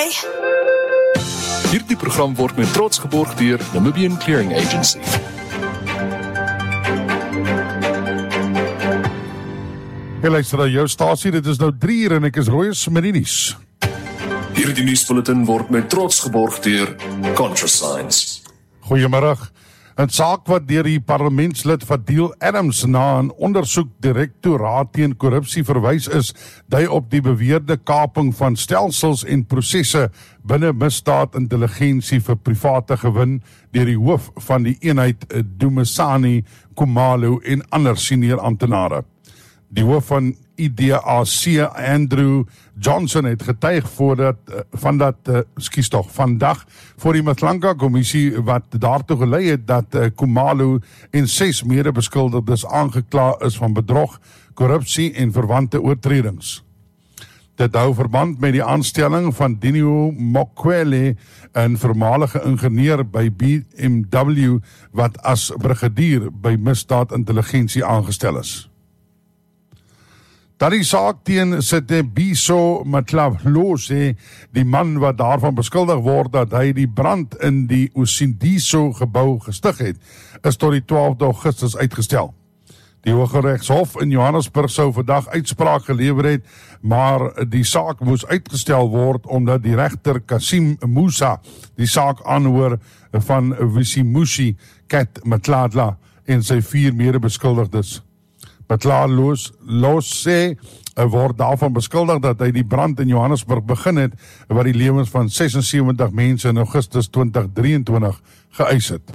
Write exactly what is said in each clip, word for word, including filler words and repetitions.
Hierdie program word met trots geborg deur Namibian Clearing Agency. Jy luister na jou stasie, dit is nou drie uur en ek is Roy Smerinis. Hierdie nuusbulletin word met trots geborg deur ContraScience. Goeiemiddag. 'n Saak wat deur die parlementslid Fadil Adams na 'n ondersoekdirektoraat teen korrupsie verwys is, dui op die beweerde kaping van stelsels en prosesse binne misdaadintelligensie vir private gewin deur die hoof van die eenheid Dumisani Khumalo en ander senior amptenare. Die hoof van I D A C, Andrew Johnson, het getuig voordat, van dat, uh, skies toch, vandag voor die Mthlanka-kommissie wat daartoe gelei het dat uh, Khumalo en ses medebeskuldigdes aangekla is van bedrog, korrupsie en verwante oortredings. Dit hou verband met die aanstelling van Dineo Mokwele, 'n voormalige ingenieur by B M W wat as brigadier by misdaadintelligensie aangestel is. Dat die saak teen Sitebiso Matlahlose, die man wat daarvan beskuldig word dat hy die brand in die Usindiso gebou gestig het, is tot die twaalfde Augustus uitgestel. Die Hooggeregshof in Johannesburg sou vandag uitspraak gelewer het, maar die saak moes uitgestel word omdat die regter Kasim Musa die saak aanhoor van Wisimushi Kat Matladla en sy vier medebeskuldigdes. Matlahlose word daarvan beskuldig dat hy die brand in Johannesburg begin het, wat die lewens van sesensewentig mense in Augustus twintig drieëntwintig geëis het.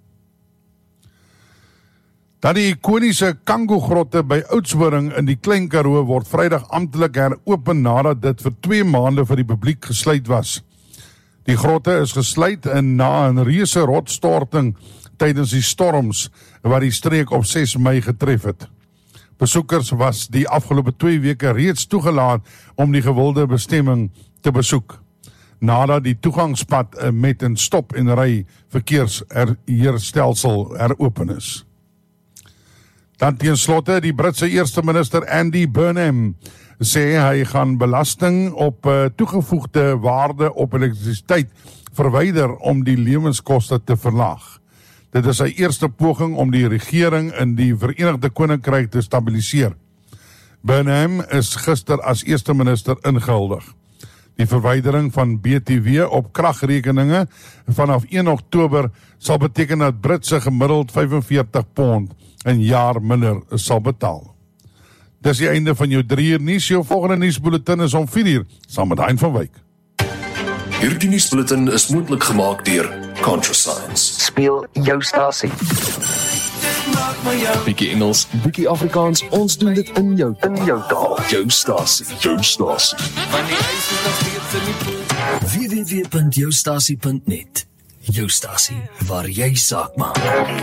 Dat die ikoniese Kango-grotte by Oudtshoorn in die Klein Karoo word Vrydag amptelik heropen nadat dit vir twee maande vir die publiek gesluit was. Die grotte is gesluit en na 'n reuse rotsstorting tydens die storms wat die streek op ses Mei getref het. Besoekers was die afgelope twee weke reeds toegelaat om die gewilde bestemming te besoek, nadat die toegangspad met 'n stop en ry verkeersheerstelsel heropen is. Dan teen slotte, die Britse eerste minister Andy Burnham sê hy gaan belasting op uh, toegevoegde waarde op elektrisiteit verwyder om die lewenskoste te verlaag. Dit is sy eerste poging om die regering in die Verenigde Koninkryk te stabiliseer. Burnham is gister as eerste minister ingehuldig. Die verwydering van B T W op kragrekeninge vanaf een Oktober sal beteken dat Britse gemiddeld vyfenveertig pond een jaar minder sal betaal. Dis die einde van jou drie uur nuus. Jou volgende nuusbulletin is om vier uur, saam met Hein van Wyk. Hierdie nuusbulletin is moontlik gemaak deur ContraScience. Speel jou stasie. Bietjie Engels, bietjie Afrikaans, ons doen dit in jou In jou taal. jou stasie, jou stasie. w w w punt jou stasie punt net. Jou stasie waar jy saak maak.